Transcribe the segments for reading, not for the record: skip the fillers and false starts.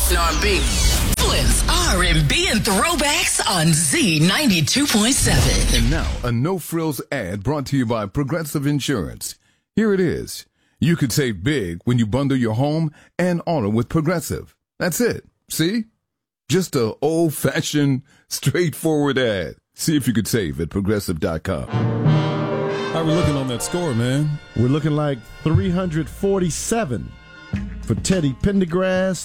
R&B. Flynn's R&B and throwbacks on Z92.7. And now, a no-frills ad brought to you by Progressive Insurance. Here it is. You could save big when you bundle your home and auto with Progressive. That's it. See? Just a old-fashioned, straightforward ad. See if you could save at Progressive.com. How are we looking on that score, man? We're looking like 347 for Teddy Pendergrass,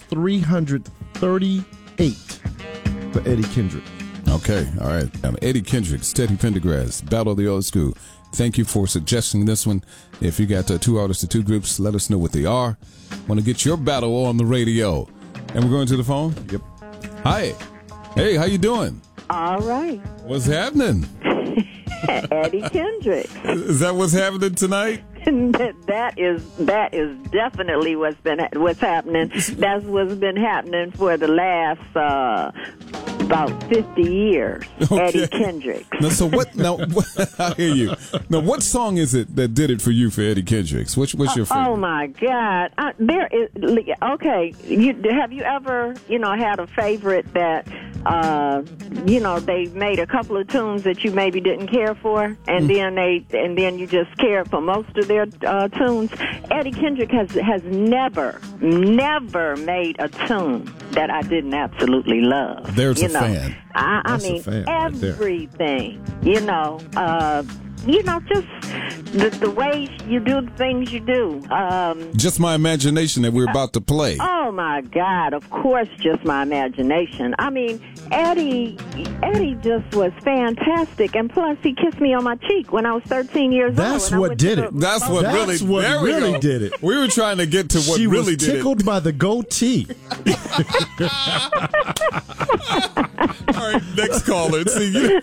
338 for Eddie Kendrick. Okay, all right. Eddie Kendricks, Teddy Pendergrass, Battle of the Old School. Thank you for suggesting this one. If you got two artists or two groups, let us know what they are. Want to get your battle on the radio. And we're going to the phone? Yep. Hi. Hey, how you doing? All right. What's happening? Eddie Kendrick. Is that what's happening tonight? That is definitely what's happening. That's what's been happening for the last about 50 years. Okay. Eddie Kendrick. Now, so what? Now, I hear you. Now, what song is it that did it for you for Eddie Kendricks? What's your favorite? Oh my God! There is. Okay, have you ever had a favorite that they made a couple of tunes that you maybe didn't care for, and then you just cared for most of their tunes? Eddie Kendrick has never made a tune that I didn't absolutely love. There's a fan. I mean, everything. Just the way you do the things you do. Just My Imagination that we're about to play. Oh, my God. Of course, Just My Imagination. I mean, Eddie just was fantastic. And plus, he kissed me on my cheek when I was 13 years old. That's what did it. That's what really did it. We were trying to get to what she really was did it. tickled by the goatee. All right, next caller. See, you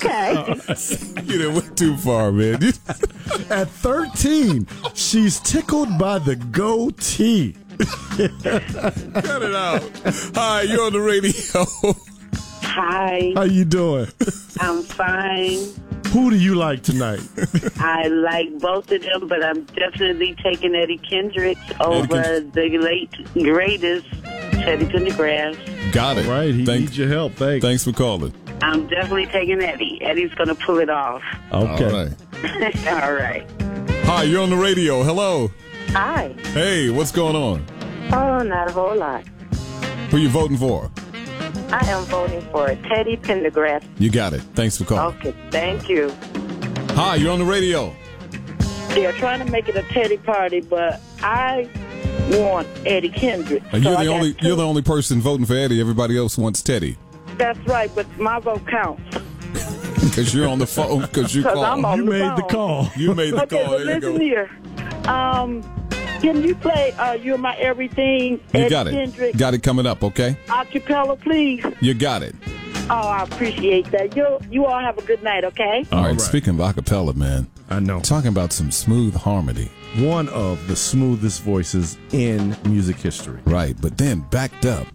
went too far, man. At 13, she's tickled by the goatee. Cut it out. Hi, you're on the radio. Hi. How you doing? I'm fine. Who do you like tonight? I like both of them, but I'm definitely taking Eddie Kendricks over the late greatest Teddy Pendergrass. Got it. All right, he needs your help. Thanks for calling. I'm definitely taking Eddie. Eddie's going to pull it off. Okay. All right. All right. Hi, you're on the radio. Hello. Hi. Hey, what's going on? Oh, not a whole lot. Who you voting for? I am voting for Teddy Pendergrass. You got it. Thanks for calling. Okay, thank you. Hi, you're on the radio. They're trying to make it a Teddy party, but I want Eddie Kendrick. You're the only person voting for Eddie. Everybody else wants Teddy. That's right, but my vote counts. Because you're on the phone. Because you called. You made the call. You made the call. Well, listen here. Can you play You're My Everything? You got it. Kendrick, got it coming up, okay? acapella, please. You got it. Oh, I appreciate that. You all have a good night, okay? All right. Speaking of acapella, man. I know. Talking about some smooth harmony. One of the smoothest voices in music history. Right, but then backed up.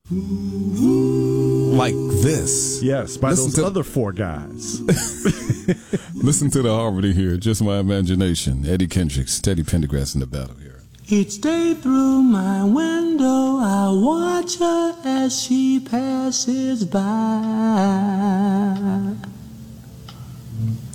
Like this. Yes, by those other four guys. Listen to the harmony here. Just My Imagination. Eddie Kendricks, Teddy Pendergrass in the battle here. Each day through my window, I watch her as she passes by.